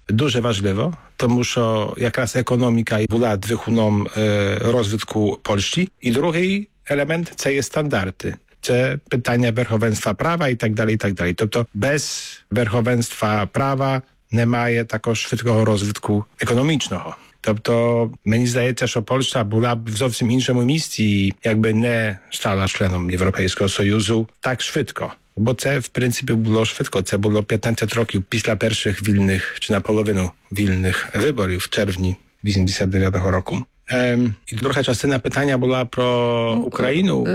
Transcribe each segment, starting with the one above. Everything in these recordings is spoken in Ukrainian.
дуже важливо, тому що якраз економіка була двигуном розвитку Польщі. І другий елемент – це є стандарти. Це питання верховенства права і так далі, і так далі. Тобто без верховенства права немає також швидкого розвитку економічного. Тобто мені здається, що Польща була б в зовсім іншому місці і якби не стала членом Європейського Союзу так швидко. Бо це, в принципі, було швидко. Це було 15 років після перших вільних, чи наполовину вільних виборів в червні 89-го року. І друга частина питання була про Україну.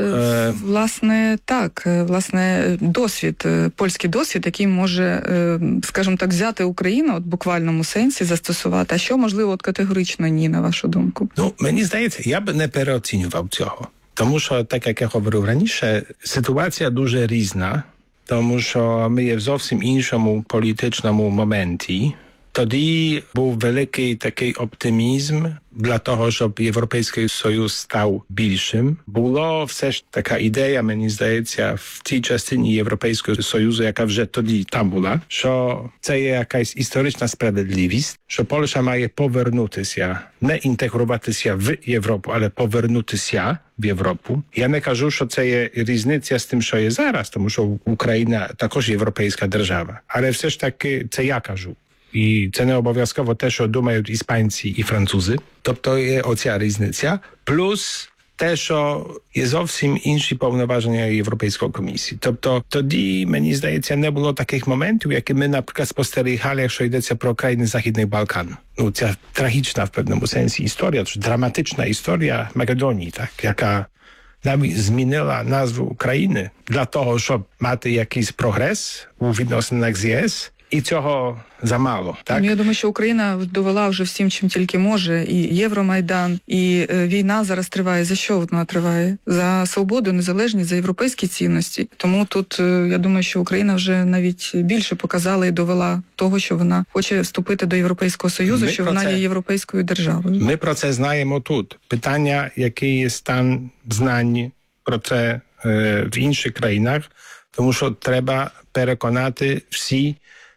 Власне, так. Власне, досвід, польський досвід, який може, скажімо так, взяти Україну в буквальному сенсі, застосувати. А що, можливо, категорично ні, на вашу думку? Мені здається, я б не переоцінював цього. Тому що, так як я говорив раніше, ситуація дуже різна, тому що ми є в зовсім іншому політичному моменті. Тоді був великий такий оптимізм для того, щоб Європейський Союз став більшим. Було все ж така ідея, мені здається, в тій частині Європейського Союзу, яка вже тоді там була, що це є якась історична справедливість, що Польща має повернутися, не інтегруватися в Європу, але повернутися в Європу. Я не кажу, що це є різниця з тим, що є зараз, тому що Україна також європейська держава. Але все ж таки це я кажу. І це не обов'язково те, що думають іспанці і французи. Тобто є оця різниця. Плюс те, що є зовсім інші повноваження Європейської комісії. Тобто тоді, мені здається, не було таких моментів, які ми, наприклад, спостерігали, якщо йдеться про країни Західних Балкан. Ця трагічна в певному сенсі історія, драматична історія Македонії, так, яка навіть змінила назву України для того, щоб мати якийсь прогрес у відносинах з ЄС. І цього замало, так? Я думаю, що Україна довела вже всім, чим тільки може. І Євромайдан, і війна зараз триває. За що вона триває? За свободу, незалежність, за європейські цінності. Тому тут, я думаю, що Україна вже навіть більше показала і довела того, що вона хоче вступити до Європейського Союзу, що вона є європейською державою. Ми про це знаємо тут. Питання, який є стан знань про це в інших країнах, тому що треба переконати всі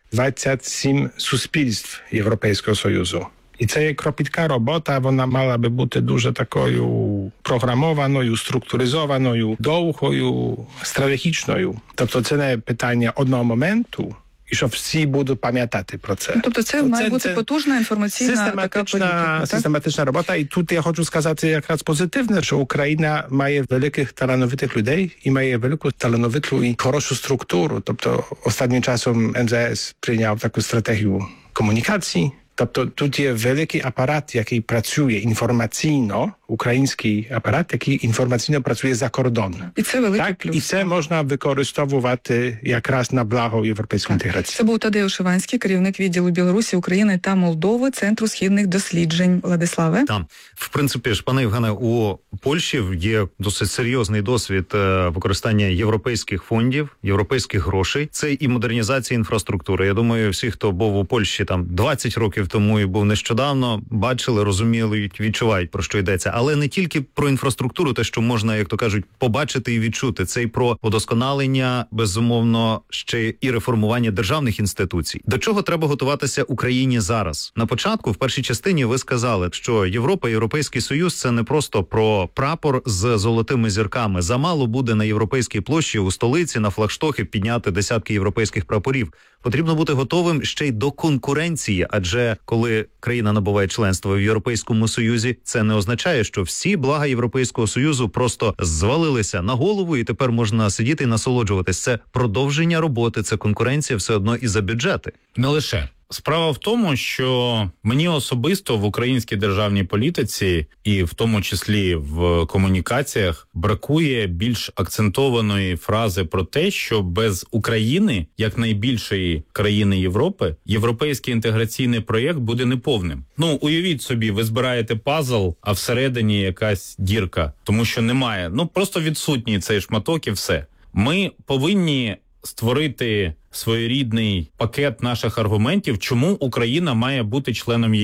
27 суспільств Європейського Союзу. І це є кропітка робота, вона мала би бути дуже такою програмованою, структуризованою, довгою, стратегічною. Тобто це не питання одного моменту, і що всі будуть пам'ятати про це. Тобто це має бути потужна інформаційна така політика, систематична робота. І тут я хочу сказати якраз позитивне, що Україна має великих талановитих людей і має велику талановиту і хорошу структуру. Тобто останнім часом МЗС прийняв таку стратегію комунікації. Тобто тут є великий апарат, який працює інформаційно, український апарат, який інформаційно працює за кордон. І це великий плюс. І це можна використовувати якраз на благо європейської інтеграції. Це був Тадеуш Іванський, керівник відділу Білорусі, України та Молдови Центру східних досліджень. Владиславе? Там, в принципі, пане Євгене, у Польщі є досить серйозний досвід використання європейських фондів, європейських грошей. Це і модернізація інфраструктури. Я думаю, всі, хто був у Польщі там 20 років тому і був нещодавно, бачили, розуміли, відчувають, про що йдеться. Але не тільки про інфраструктуру, те, що можна, як то кажуть, побачити і відчути. Це й про удосконалення, безумовно, ще і реформування державних інституцій. До чого треба готуватися Україні зараз? На початку, в першій частині, ви сказали, що Європа, Європейський Союз – це не просто про прапор з золотими зірками. Замало буде на Європейській площі у столиці на флагштоки підняти десятки європейських прапорів. Потрібно бути готовим ще й до конкуренції, адже коли країна набуває членство в Європейському Союзі, це не означає, що всі блага Європейського Союзу просто звалилися на голову і тепер можна сидіти і насолоджуватись. Це продовження роботи, це конкуренція все одно і за бюджети. Не лише. Справа в тому, що мені особисто в українській державній політиці і в тому числі в комунікаціях бракує більш акцентованої фрази про те, що без України, як найбільшої країни Європи, європейський інтеграційний проєкт буде неповним. Уявіть собі, ви збираєте пазл, а всередині якась дірка, тому що немає. Просто відсутній цей шматок і все. Ми повинні створити своєрідний пакет наших аргументів, чому Україна має бути членом ЄС.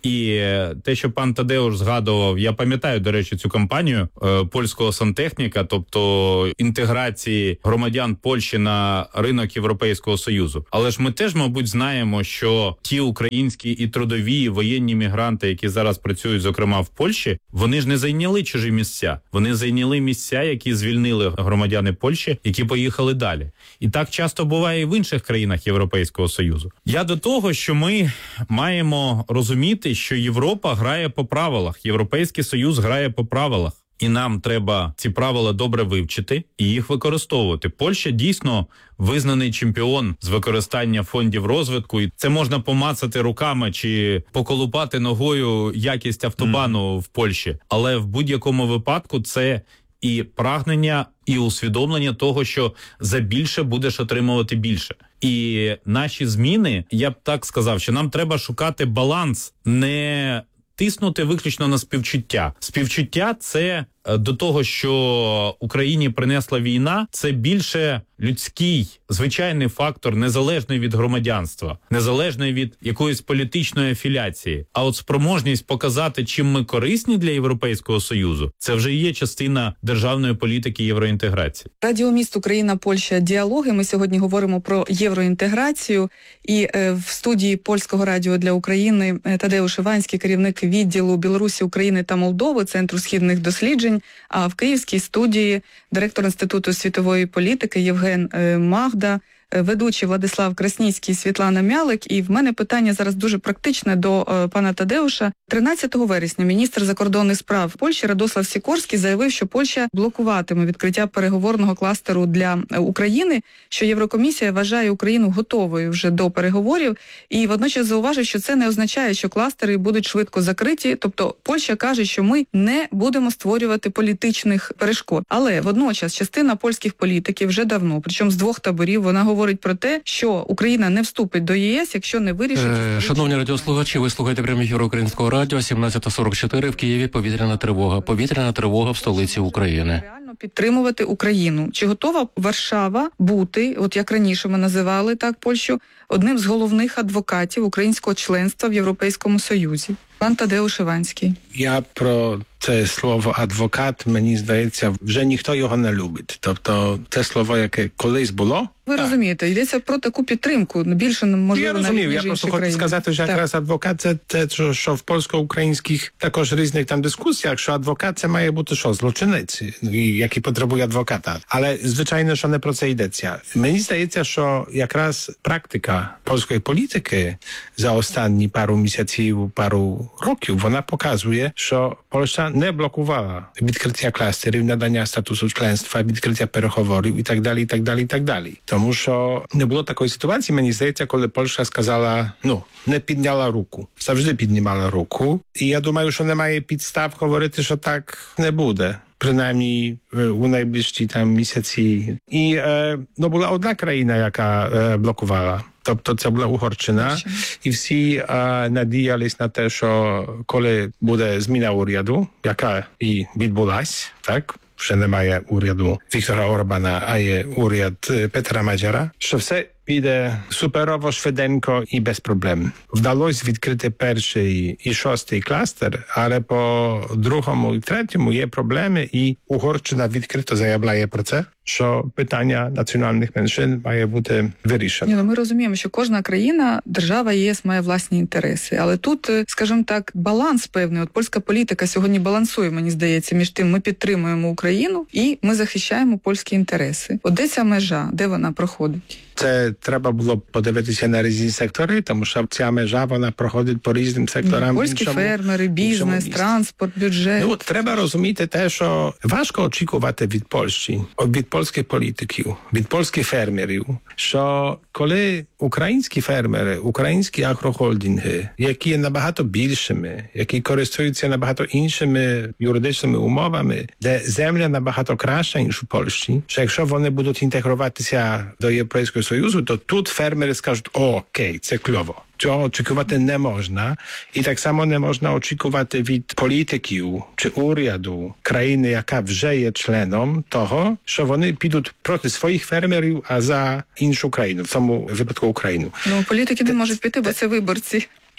І те, що пан Тадеуш згадував, я пам'ятаю, до речі, цю кампанію польського сантехніка, тобто інтеграції громадян Польщі на ринок Європейського Союзу. Але ж ми теж, мабуть, знаємо, що ті українські і трудові, і воєнні мігранти, які зараз працюють, зокрема, в Польщі, вони ж не зайняли чужі місця. Вони зайняли місця, які звільнили громадяни Польщі, які поїхали далі. І так часто буває і в інших країнах Європейського Союзу. Я до того, що ми маємо розуміти, що Європа грає по правилах, Європейський Союз грає по правилах. І нам треба ці правила добре вивчити і їх використовувати. Польща дійсно визнаний чемпіон з використання фондів розвитку. І це можна помацати руками чи поколупати ногою якість автобану в Польщі. Але в будь-якому випадку це і прагнення, і усвідомлення того, що за більше будеш отримувати більше. І наші зміни, я б так сказав, що нам треба шукати баланс, не тиснути виключно на співчуття. Співчуття – це до того, що Україні принесла війна, це більше людський, звичайний фактор, незалежний від громадянства, незалежний від якоїсь політичної афіляції. А от спроможність показати, чим ми корисні для Європейського Союзу, це вже є частина державної політики євроінтеграції. Радіо «Міст Україна, Польща. Діалоги». Ми сьогодні говоримо про євроінтеграцію. І в студії Польського радіо для України Тадеуш Іванський, керівник відділу Білорусі, України та Молдови, Центру східних досліджень. А в київській студії директор Інституту світової політики Євген Магда, ведучий Владислав Красніцький, Світлана Мялик. І в мене питання зараз дуже практичне до пана Тадеуша. 13 вересня міністр закордонних справ Польщі Радослав Сікорський заявив, що Польща блокуватиме відкриття переговорного кластеру для України, що Єврокомісія вважає Україну готовою вже до переговорів. І водночас зауважив, що це не означає, що кластери будуть швидко закриті. Тобто Польща каже, що ми не будемо створювати політичних перешкод. Але водночас частина польських політиків вже давно, причому з двох таборів, вона говорить про те, що Україна не вступить до ЄС, якщо не вирішить... Шановні радіослухачі, ви слухаєте прямий ефір Українського радіо, 17:44 в Києві повітряна тривога. Повітряна тривога в столиці України. Реально підтримувати Україну. Чи готова Варшава бути, от як раніше ми називали так Польщу, одним з головних адвокатів українського членства в Європейському Союзі? Пан Тадеуш Іванський. Я про це слово «адвокат», мені здається, вже ніхто його не любить. Тобто це слово, яке колись було. Ви розумієте, йдеться про таку підтримку, більше, можливо, я розумію, навіть, я просто хочу країни. сказати, що якраз адвокат – це що в польсько-українських також різних там дискусіях, що адвокат – це має бути що, злочинець, який потребує адвоката. Але, звичайно, що не про це йдеться. Мені здається, що якраз практика польської політики за останні пару місяців, пару років, вона показує, що Польща не блокувала відкриття кластерів, надання статусу членства, відкриття переговорів і так далі, і так далі, і так далі. Тому що не було такої ситуації, мені здається, коли Польща сказала, не підняла руку. Завжди піднімала руку. І я думаю, що немає підстав говорити, що так не буде. Принаймні у найближчі там місяці. І була одна країна, яка блокувала. Тобто це була Угорщина. І всі надіялись на те, що коли буде зміна уряду, яка і відбулась, так? Вже немає уряду Віктора Орбана, а є уряд Петра Мадзяра, що все піде суперово, швиденько і без проблем. Вдалося відкрити перший і шостий кластер, але по другому і третьому є проблеми, і Угорщина відкрито заявляє про це, що питання національних меншин має бути вирішено. Ми розуміємо, що кожна країна, держава ЄС має власні інтереси. Але тут, скажімо так, баланс певний. От польська політика сьогодні балансує, мені здається, між тим, ми підтримуємо Україну і ми захищаємо польські інтереси. От де ця межа, де вона проходить? Це треба було подивитися на різні сектори, тому що ця межа, вона проходить по різним секторам. Польські фермери, бізнес, транспорт, бюджет. Треба розуміти те, що важко очікувати від Польщі, від польських політиків, від польських фермерів, що коли українські фермери, українські агрохолдинги, які є набагато більшими, які користуються набагато іншими юридичними умовами, де земля набагато краща, ніж у Польщі, що якщо вони будуть інтегруватися до Європейського Союзу, то тут фермери скажуть, окей, це кльово. Цього очікувати не можна. І так само не можна очікувати від політиків чи уряду країни, яка вже є членом того, що вони підуть проти своїх фермерів, а за іншу країну, в цьому випадку Україну. Політики не можуть піти, бо це виборці.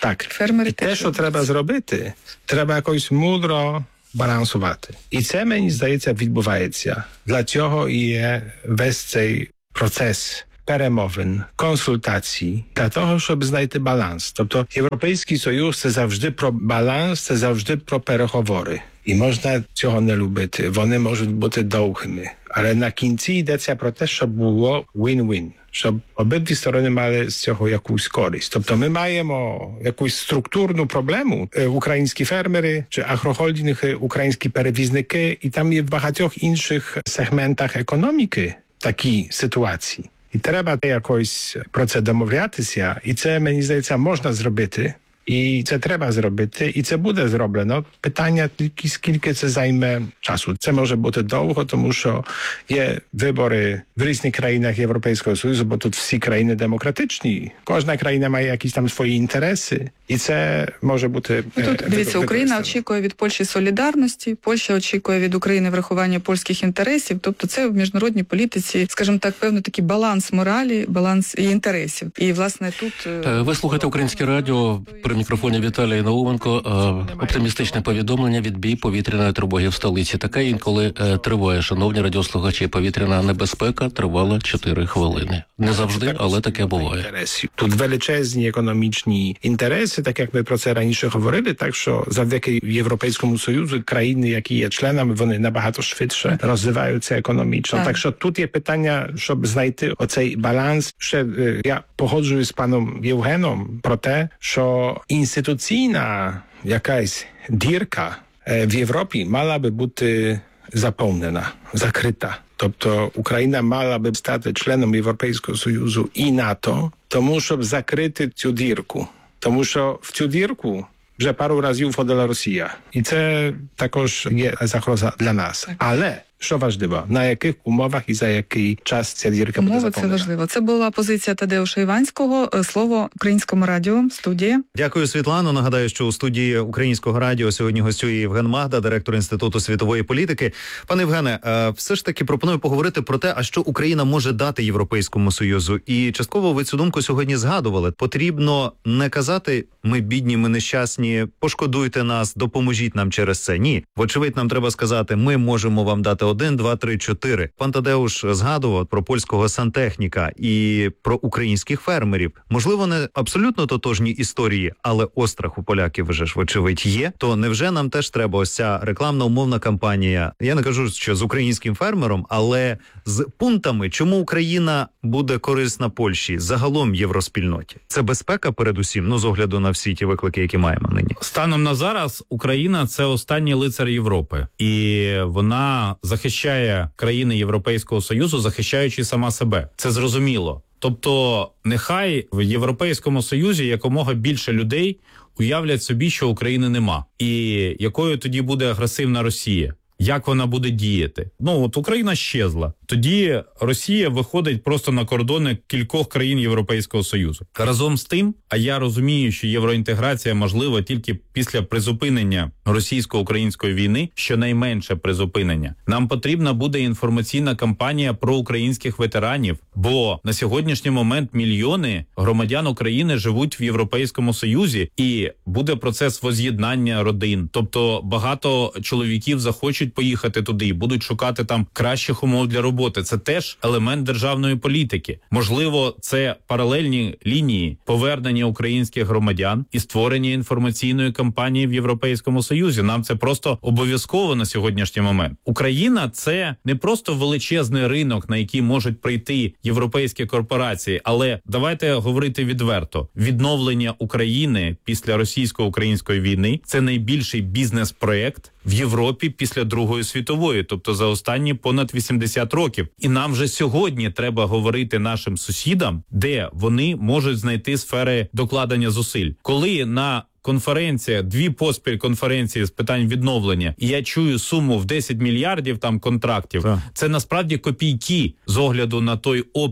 Так. Фермери І те, теж що роблять. треба зробити, треба якось мудро балансувати. І це, мені здається, відбувається. Для цього і є весь цей процес перемовин, консультацій, для того, щоб знайти баланс. Тобто Європейський Союз – це завжди про баланс, це завжди про переговори. І можна цього не любити, вони можуть бути довгими. Але на кінці йдеться про те, щоб було win-win, щоб обидві сторони мали з цього якусь користь. Тобто ми маємо якусь структурну проблему, українські фермери чи агрохолдинги, українські перевізники, і там є в багатьох інших сегментах економіки такі ситуації. І треба якось про це домовлятися, і це, мені здається, можна зробити. І це треба зробити, і це буде зроблено. Питання тільки скільки це займе часу. Це може бути довго, тому що є вибори в різних країнах Європейського Союзу, бо тут всі країни демократичні. Кожна країна має якісь там свої інтереси, і це може бути... Тут, дивіться, Україна очікує від Польщі солідарності, Польща очікує від України врахування польських інтересів. Тобто це в міжнародній політиці, скажімо так, певний такий баланс моралі, баланс і інтересів. І, власне, тут... Ви слухаєте Українське радіо. При мікрофоні Віталій Науменко. Оптимістичне повідомлення: відбій повітряної тривоги в столиці. Таке інколи триває, шановні радіослухачі. Повітряна небезпека тривала 4 хвилини. Не завжди, але таке буває. Тут величезні економічні інтереси, так як ми про це раніше говорили, так що завдяки Європейському Союзу країни, які є членами, вони набагато швидше розвиваються економічно. Так що тут є питання, щоб знайти оцей баланс. Ще я погоджуюсь з паном Євгеном про те, що інституційна якась дірка в Європі мала би бути заповнена, закрита. Тобто Україна мала би стати членом Європейського Союзу і НАТО, тому щоб закрити цю дірку. Тому що в цю дірку вже пару разів входила Росія. І це також є загроза для нас. Але що важливо, на яких умовах і за який час ця дірка буде заповнена? Це важливо. Це була позиція Тадеуша Іванського. Слово Українському радіо, студія. Дякую, Світлано. Нагадаю, що у студії Українського радіо сьогодні гостює Євген Магда, директор Інституту світової політики. Пане Євгене, все ж таки пропоную поговорити про те, а що Україна може дати Європейському Союзу. І частково ви цю думку сьогодні згадували. Потрібно не казати «ми бідні, ми нещасні, пошкодуйте нас, допоможіть нам через це». Ні. Вочевидь, нам треба сказати «ми можемо вам дати 1, 2, 3, 4. Пан Тадеуш згадував про польського сантехніка і про українських фермерів. Можливо, не абсолютно тотожні історії, але острах у поляків вже ж, вочевидь, є. То невже нам теж треба ось ця рекламна умовна кампанія? Я не кажу, що з українським фермером, але з пунктами, чому Україна буде корисна Польщі, загалом євроспільноті. Це безпека передусім, з огляду на всі ті виклики, які маємо нині. Станом на зараз Україна – це останній лицар Європи. І вона захищає країни Європейського Союзу, захищаючи сама себе. Це зрозуміло. Тобто нехай в Європейському Союзі якомога більше людей уявлять собі, що України нема. І якою тоді буде агресивна Росія? Як вона буде діяти? От Україна щезла. Тоді Росія виходить просто на кордони кількох країн Європейського Союзу. Разом з тим, а я розумію, що євроінтеграція можлива тільки після призупинення російсько-української війни, щонайменше призупинення. Нам потрібна буде інформаційна кампанія про українських ветеранів, бо на сьогоднішній момент мільйони громадян України живуть в Європейському Союзі, і буде процес воз'єднання родин. Тобто багато чоловіків захочуть поїхати туди і будуть шукати там кращих умов для роботи. Це теж елемент державної політики. Можливо, це паралельні лінії повернення українських громадян і створення інформаційної кампанії в Європейському Союзі. Нам це просто обов'язково на сьогоднішній момент. Україна – це не просто величезний ринок, на який можуть прийти європейські корпорації, але давайте говорити відверто. Відновлення України після російсько-української війни – це найбільший бізнес-проєкт в Європі після Другої світової, тобто за останні понад 80 років. І нам вже сьогодні треба говорити нашим сусідам, де вони можуть знайти сфери докладення зусиль. Коли на конференція, 2 поспіль конференції з питань відновлення, і я чую суму в 10 мільярдів там контрактів, це насправді копійки з огляду на той обсяг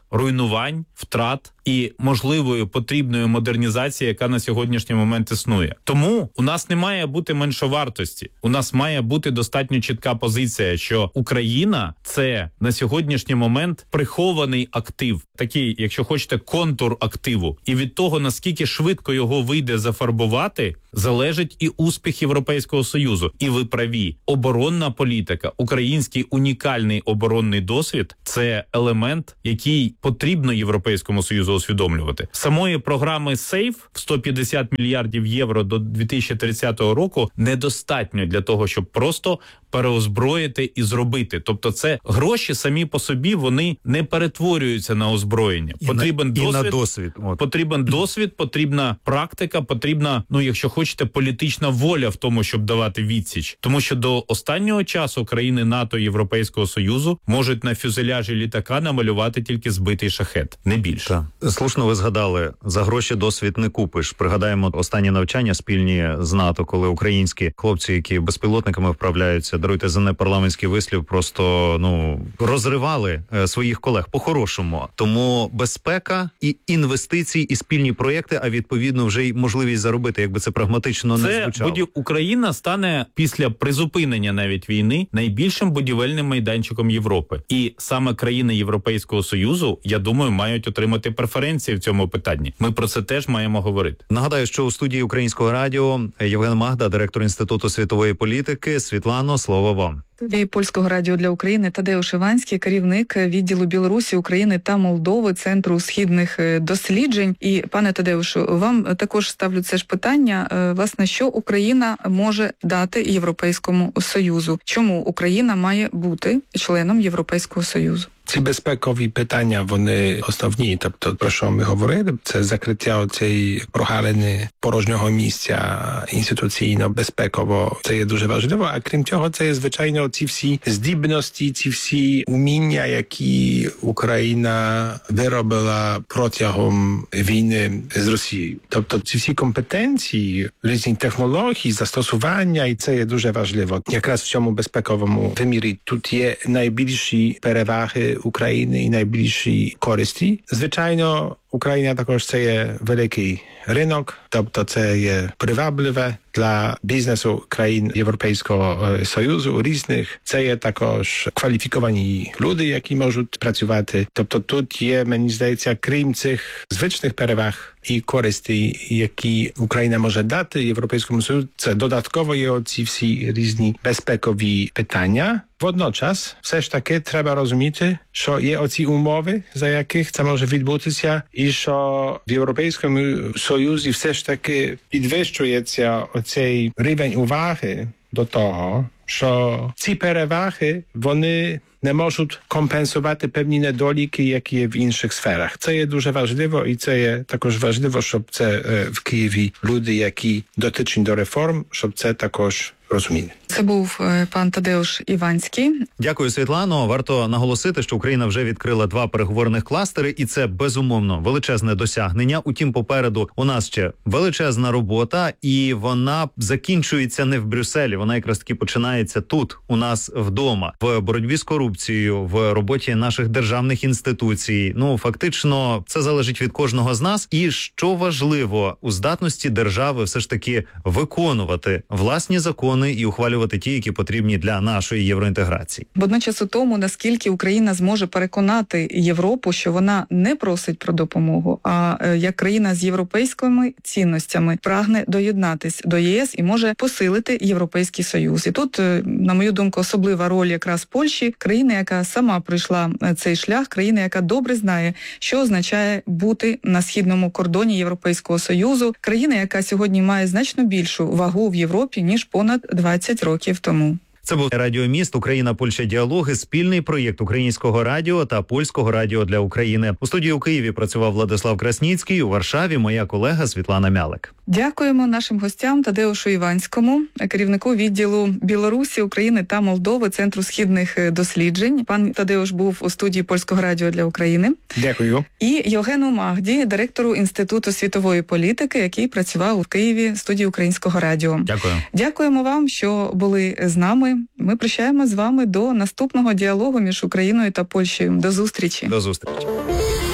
руйнувань, втрат і можливої потрібної модернізації, яка на сьогоднішній момент існує. Тому у нас не має бути меншовартості. У нас має бути достатньо чітка позиція, що Україна – це на сьогоднішній момент прихований актив, такий, якщо хочете, контур активу. І від того, наскільки швидко його вийде зафарбувати, залежить і успіх Європейського Союзу. І ви праві. Оборонна політика, український унікальний оборонний досвід – це елемент, який потрібно Європейському Союзу усвідомлювати. Самої програми «Сейф» в 150 мільярдів євро до 2030 року недостатньо для того, щоб просто переозброїти і зробити. Тобто це гроші самі по собі, вони не перетворюються на озброєння. Потрібен досвід. Потрібен досвід, потрібна практика, потрібна, якщо хочете, політична воля в тому, щоб давати відсіч. Тому що до останнього часу країни НАТО і Європейського Союзу можуть на фюзеляжі літака намалювати тільки збитий шахет, не більше. Так. Слушно ви згадали, за гроші досвід не купиш. Пригадаємо останні навчання спільні з НАТО, коли українські хлопці, які безпілотниками вправляються, даруйте за непарламентський вислів, просто розривали своїх колег по-хорошому. Тому безпека і інвестиції, і спільні проєкти, а відповідно вже й можливість заробити, якби це прагматично не звучало. Україна стане після призупинення навіть війни найбільшим будівельним майданчиком Європи. І саме країни Європейського Союзу, я думаю, мають отримати преференції в цьому питанні. Ми про це теж маємо говорити. Нагадаю, що у студії Українського радіо Євген Магда, директор Інституту світової політики. Світлано, слово вам. І Польського радіо для України Тадеуш Іванський, керівник відділу Білорусі, України та Молдови Центру східних досліджень. І, пане Тадеушу, вам також ставлю це ж питання, власне, що Україна може дати Європейському Союзу? Чому Україна має бути членом Європейського Союзу? Ці безпекові питання, вони основні. Тобто, про що ми говорили, це закриття цієї прогалини порожнього місця інституційно-безпеково. Це є дуже важливо. А крім цього, це є, звичайно, ці всі здібності, ці всі уміння, які Україна виробила протягом війни з Росією. Тобто, ці всі компетенції, різні технології, застосування, і це є дуже важливо. Якраз в цьому безпековому вимірі тут є найбільші переваги України і найбільші користі. Звичайно, Україна також це є великий ринок, тобто це є привабливе для бізнесу країн Європейського Союзу різних. Це є також кваліфіковані люди, які можуть працювати. Тобто тут є, мені здається, крім цих звичних переваг і користей, які Україна може дати Європейському Союзу, це додатково є оці всі різні безпекові питання. Водночас, все ж таки, треба розуміти, що є оці умови, за яких це може відбутися, і що в Європейському Союзі все ж таки підвищується оцей рівень уваги до того, що ці переваги, вони не можуть компенсувати певні недоліки, які є в інших сферах. Це є дуже важливо і це є також важливо, щоб це в Києві люди, які дотичні до реформ, щоб це також розуміли. Це був пан Тадеуш Іванський. Дякую, Світлано. Варто наголосити, що Україна вже відкрила 2 переговорних кластери, і це, безумовно, величезне досягнення. Утім, попереду у нас ще величезна робота, і вона закінчується не в Брюсселі, вона якраз таки починається тут, у нас вдома, в боротьбі з корупцією, в роботі наших державних інституцій. Фактично, це залежить від кожного з нас. І, що важливо, у здатності держави все ж таки виконувати власні закони і ухвалювати ті, які потрібні для нашої євроінтеграції. Водночас у тому, наскільки Україна зможе переконати Європу, що вона не просить про допомогу, а як країна з європейськими цінностями прагне доєднатись до ЄС і може посилити Європейський Союз. І тут, на мою думку, особлива роль якраз Польщі, країни, яка сама пройшла цей шлях, країна, яка добре знає, що означає бути на східному кордоні Європейського Союзу, країна, яка сьогодні має значно більшу вагу в Європі, ніж понад 20 років тому. Це був Радіоміст Україна-Польща діалоги, спільний проєкт Українського радіо та Польського радіо для України. У студії у Києві працював Владислав Красніцький, у Варшаві моя колега Світлана Мялик. Дякуємо нашим гостям Тадеушу Іванському, керівнику відділу Білорусі, України та Молдови Центру східних досліджень. Пан Тадеуш був у студії Польського радіо для України. Дякую. І Євгену Магді, директору Інституту світової політики, який працював у Києві в студії Українського радіо. Дякую. Дякуємо вам, що були з нами. Ми прощаємо з вами до наступного діалогу між Україною та Польщею. До зустрічі. До зустрічі.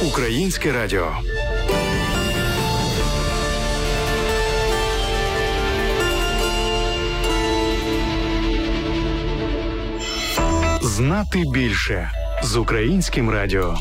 Українське радіо. Знати більше з Українським радіо.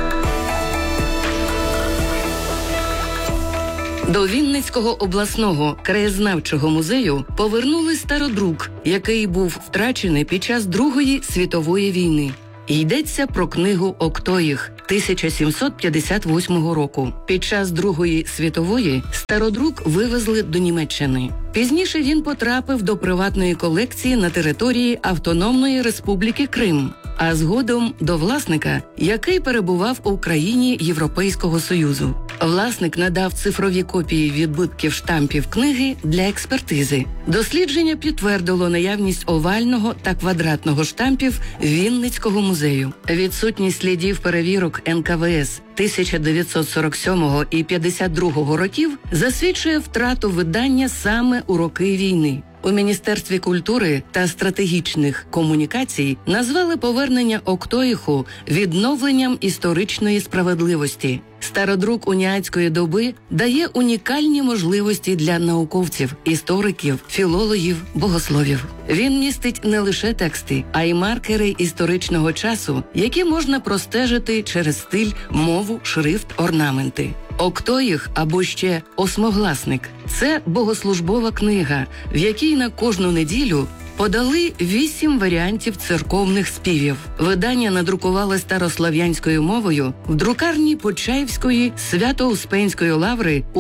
До Вінницького обласного краєзнавчого музею повернули стародрук, який був втрачений під час Другої світової війни. Йдеться про книгу Октоїх 1758 року. Під час Другої світової стародрук вивезли до Німеччини. Пізніше він потрапив до приватної колекції на території Автономної Республіки Крим, а згодом до власника, який перебував у країні Європейського Союзу. Власник надав цифрові копії відбитків штампів книги для експертизи. Дослідження підтвердило наявність овального та квадратного штампів Вінницького музею. Відсутність слідів перевірок НКВС 1947 і 52 років засвідчує втрату видання саме у роки війни. У Міністерстві культури та стратегічних комунікацій назвали повернення Октоїху відновленням історичної справедливості. Стародрук уніатської доби дає унікальні можливості для науковців, істориків, філологів, богословів. Він містить не лише тексти, а й маркери історичного часу, які можна простежити через стиль, мову, шрифт, орнаменти. Октоїх, або ще осмогласник – це богослужбова книга, в якій на кожну неділю подали 8 варіантів церковних співів. Видання надрукували старослов'янською мовою в друкарні Почаївської Свято-Успенської лаври у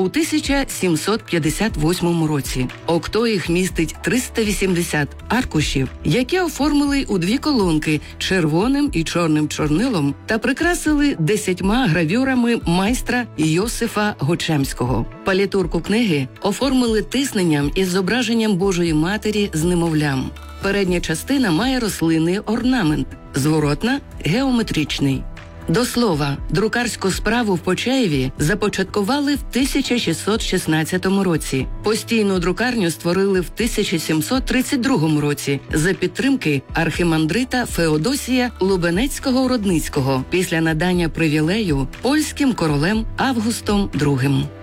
1758 році. Октоїх містить 380 аркушів, які оформили у 2 колонки червоним і чорним чорнилом та прикрасили 10 гравюрами майстра Йосифа Гочемського. Палітурку книги оформили тисненням із зображенням Божої Матері з немовлям. Передня частина має рослинний орнамент, зворотна – геометричний. До слова, друкарську справу в Почаєві започаткували в 1616 році. Постійну друкарню створили в 1732 році за підтримки архімандрита Феодосія Лубенецького-Родницького після надання привілею польським королем Августом II.